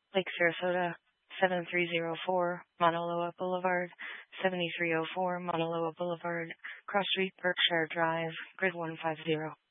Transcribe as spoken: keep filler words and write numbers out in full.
Lake Sarasota, seven three zero four Mauna Loa Boulevard, seventy-three oh four Mauna Loa Boulevard, Cross Street, Berkshire Drive, grid one five zero.